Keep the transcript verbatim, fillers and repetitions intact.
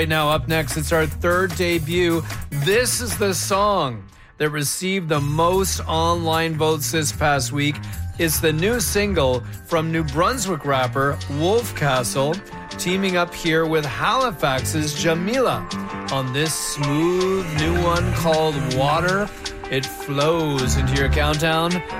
Right now, up next, it's our third debut. This is the song that received the most online votes this past week. It's the new single from New Brunswick rapper Wolfcastle, teaming up here with Halifax's Jamila on this smooth new one called Water. It flows into your countdown